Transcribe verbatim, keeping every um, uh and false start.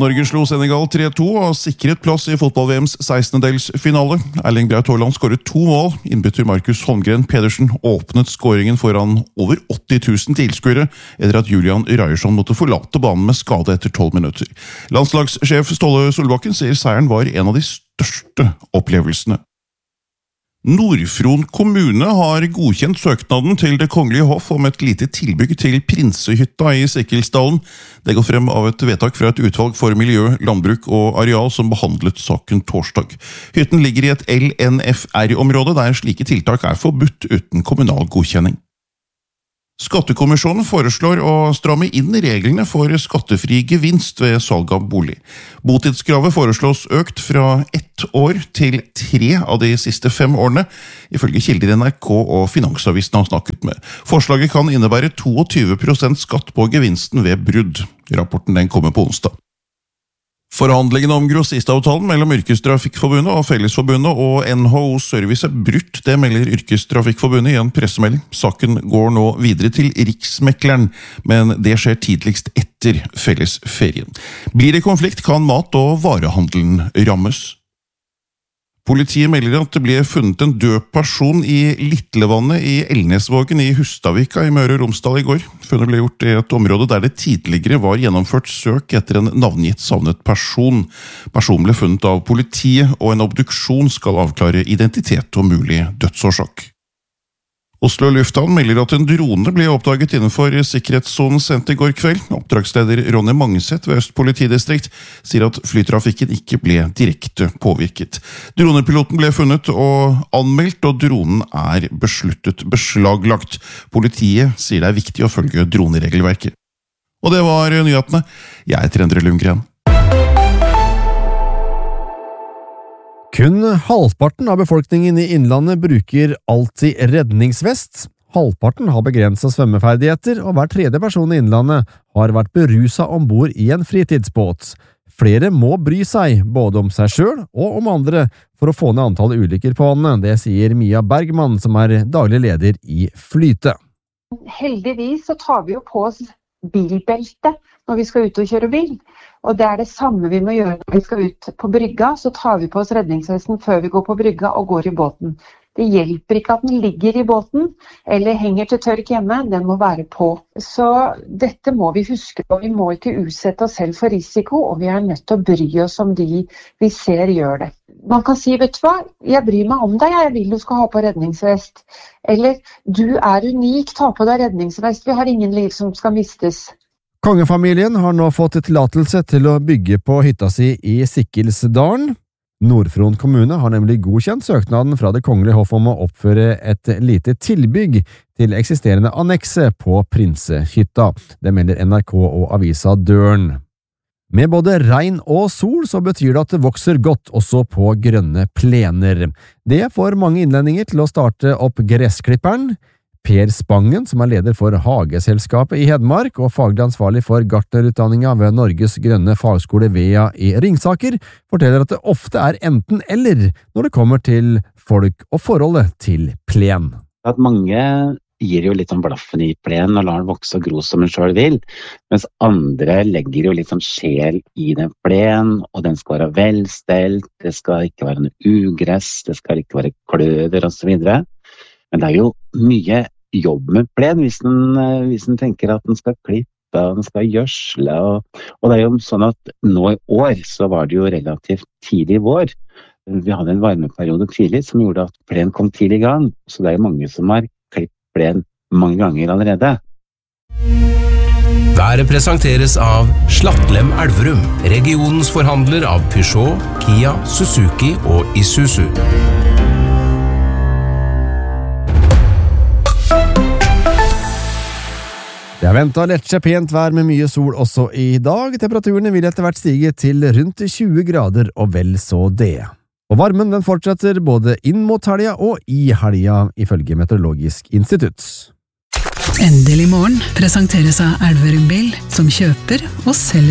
Norge slo Senegal tre to og sikret plass i fotball-V M's sekstendedelsfinale. Erling Braut Haaland skåret to mål. Innbytter Markus Holmgren Pedersen åpnet skåringen foran over åtti tusen tilskuere etter at Julian Ryerson måtte forlate banen med skade etter tolv minutter. Landslagssjef Ståle Solbakken sier seieren var en av de største opplevelsene. Nord-Fron kommune har godkjent søknaden til Det Kongelige Hoff om et lite tilbygg til Prinsehytta i Sikkelsdalen. Det går frem av et vedtak fra et utvalg for miljø, landbruk og areal som behandlet saken torsdag. Hytten ligger i et L N F R-område der slike tiltak er forbudt uten kommunal godkjenning. Skattekommisjonen foreslår å stramme inn reglene for skattefri gevinst ved salg av bolig. Botidskravet foreslås økt fra ett år til tre av de siste fem årene, ifølge kilder N R K og Finansavisen har snakket med. Forslaget kan innebære tjueto prosent skatt på gevinsten ved brudd. Rapporten den kommer på onsdag. Forhandlingene om grossistavtalen mellom Yrkestrafikkforbundet og Fellesforbundet og N H O Service er brutt, det melder Yrkestrafikkforbundet i en pressemelding. Saken går nå videre til Riksmekleren, men det skjer tidligst etter fellesferien. Blir det konflikt, kan mat- og varehandelen rammes. Politiet melder at det ble funnet en død person i Littlevannet i Elnesvågen i Hustadvika i Møre og Romsdal i går. Funnet ble gjort i et område der det tidligere var gjennomført søk etter en navngitt savnet person. Personen ble funnet av politiet, og en obduksjon skal avklare identitet og mulig dødsårsak. Oslo lufthavn melder at en drone ble oppdaget innenfor sikkerhetssonen sent i går kveld. Oppdragsleder Ronny Mangset ved Øst politidistrikt sier at flytrafikken ikke ble direkte påvirket. Dronepiloten ble funnet og anmeldt, og dronen er besluttet beslaglagt. Politiet sier det er viktig å følge droneregelverket. Og det var nyhetene. Jeg heter Endre Lundgren. Kun halvparten av befolkningen i innlandet bruker alltid redningsvest. Halvparten har begrenset svømmeferdigheter, og hver tredje person i innlandet har vært beruset ombord i en fritidsbåt. Flere må bry seg, både om seg selv og om andre, for å få ned antallet ulykker på vannet. Det sier Mia Bergman, som er daglig leder i Flyte. Heldigvis så tar vi jo på oss bilbelte når vi skal ut og kjøre bil. Og det er det samme vi må gjøre når vi skal ut på brygga, så tar vi på oss redningsvesten før vi går på brygga og går i båten. Det hjelper ikke at den ligger i båten, eller henger til tørk hjemme, den må være på. Så dette må vi huske, og vi må ikke utsette oss selv for risiko, og vi er nødt til å bry oss om de vi ser gjør det. Man kan si, vet du hva, jeg bryr meg om deg, jeg vil du skal ha på redningsvest. Eller, du er unik, ta på deg redningsvest, vi har ingen liv som skal mistes. Kongefamilien har nå fått tillatelse til å bygge på hytta si i Sikkelsdalen. Nord-Fron kommune har nemlig godkjent søknaden fra Det Kongelige Hoff om å oppføre et lite tilbygg til eksisterende annekse på Prinsehytta. Det melder N R K og avisa Døren. Med både regn og sol så betyr det at det vokser godt også på grønne plener. Det får mange innlendinger til å starte opp gressklipperen. Per Spangen, som er leder for Hageselskapet i Hedmark og faglig ansvarlig for gartnerutdanninga ved Norges grønne fagskole Vea i Ringsaker, forteller at det ofte er enten eller når det kommer til folk og forholdet til plen. At mange gir jo litt sånn blaffen i plen og lar den vokse og gro som en selv vil, mens andre legger jo litt sånn sjel i den plen, og den skal være velstelt, det skal ikke være noe ugress, det skal ikke være kløver og så videre. Men det er jo mye jobb med plen hvis den, hvis den tenker at den skal klippe og den skal gjødsle. Og, og det er jo sånn at nå i år så var det jo relativt tidlig i vår. Vi hadde en varmeperiode tidlig som gjorde at plen kom tidlig i gang. Så det er jo mange som har klippet plen mange ganger allerede. Været presenteres av Slattlem Elverum, regionens forhandler av Peugeot, Kia, Suzuki og Isuzu. Det er ventet lettsje pent vær med mye sol også i dag. Temperaturene vil etter hvert stige til rundt tjue grader og vel så det. Og varmen den fortsetter både inn mot helga og i helga, ifølge Meteorologisk institutt. Endelig morgen presenteres av Elverum Bil, som kjøper og selger